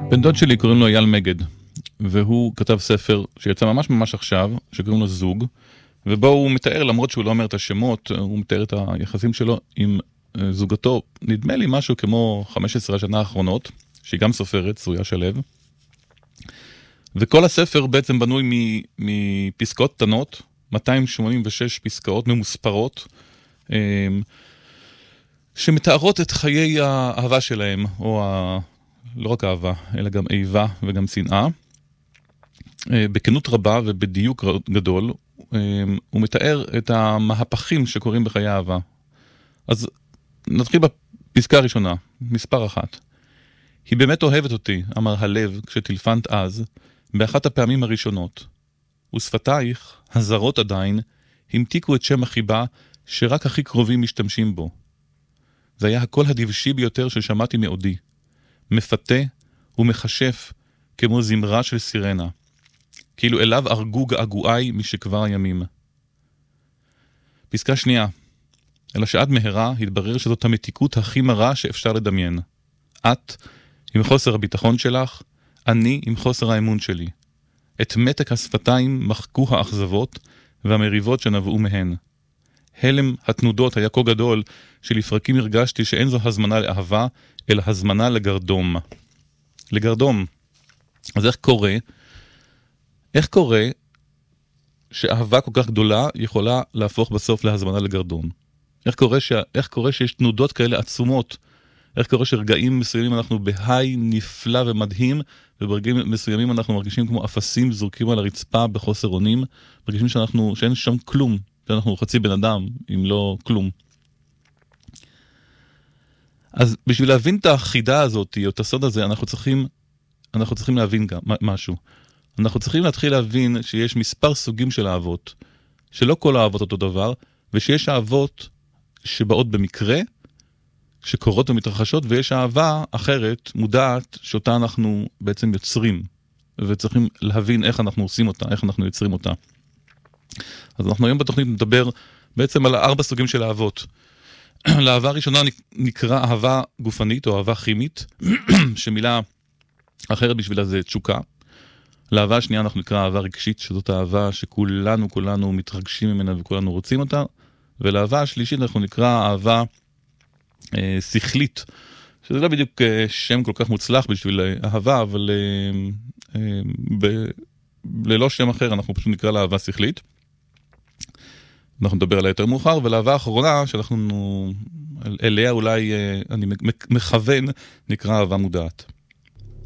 בן דוד שלי קוראים לו אייל מגד, והוא כתב ספר שיצא ממש ממש עכשיו, שקוראים לו זוג, ובו הוא מתאר, למרות שהוא לא אומר את השמות, הוא מתאר את היחסים שלו עם זוגתו, נדמה לי משהו כמו 15 השנה האחרונות, שהיא גם סופרת, צרויה שלו, וכל הספר בעצם בנוי מפסקאות קטנות, 286 פסקאות ממוספרות, שמתארות את חיי האהבה שלהם, או לא רק אהבה, אלא גם איבה וגם שנאה. בכנות רבה ובדיוק גדול, הוא מתאר את המהפכים שקורים בחיי האהבה. אז נתחיל בפסקה הראשונה, מספר 1. היא באמת אוהבת אותי, אמר הלב כשטלפנת אז, באחת הפעמים הראשונות. ושפתייך, הזרות עדיין, המתיקו את שם החיבה שרק הכי קרובים משתמשים בו. זה היה הקול הדבשי ביותר ששמעתי מעודי. מפתה ומחשף כמו זמרה של סירנה. כאילו אליו ארגו געגועי משכבר הימים. פסקה שנייה. אלא שעד מהרה התברר שזאת המתיקות הכי מרה שאפשר לדמיין. את עם חוסר הביטחון שלך, אני עם חוסר האמון שלי. את מתק השפתיים מחקו האכזבות והמריבות שנבעו מהן. הלם התנודות היה כה גדול שלפרקים הרגשתי שאין זו הזמנה לאהבה, אלא הזמנה לגרדום. לגרדום. אז איך קורה שאהבה כל כך גדולה יכולה להפוך בסוף להזמנה לגרדום? איך קורה שיש תנודות כאלה עצומות? איך קורה שרגעים מסוימים אנחנו בהיי נפלא ומדהים, וברגעים מסוימים אנחנו מרגישים כמו אפסים זורקים על הרצפה בחוסר אונים, מרגישים שאין שם כלום, שאנחנו חצי בן אדם, אם לא כלום. אז בשביל להבין את החידה הזאת, או את הסוד הזה, אנחנו צריכים להבין גם משהו. אנחנו צריכים להתחיל להבין שיש מספר סוגים של אהבות, שלא כל האהבות אותו דבר, ושיש אהבות שבאות במקרה, שקורות ומתרחשות, ויש אהבה אחרת, מודעת, שאותה אנחנו בעצם יוצרים, וצריכים להבין איך אנחנו עושים אותה, איך אנחנו יוצרים אותה. אז אנחנו היום בתוכנית נדבר בעצם על 4 סוגים של אהבות. לאהבה הראשונה נקרא אהבה גופנית או אהבה כימית, שמילה אחרת בשבילה זה תשוקה. לאהבה השנייה אנחנו נקרא אהבה רגשית, שזאת אהבה שכולנו מתרגשים ממנה וכולנו רוצים אותה. ולאהבה השלישית אנחנו נקרא אהבה שכלית, שזה לא בדיוק שם כל כך מוצלח בשביל אהבה, אבל ללא שם אחר אנחנו פשוט נקרא לאהבה שכלית. אנחנו נדבר עליה יותר מאוחר, ולאהבה האחרונה שאנחנו אליה אולי אני מכוון נקרא אהבה מודעת.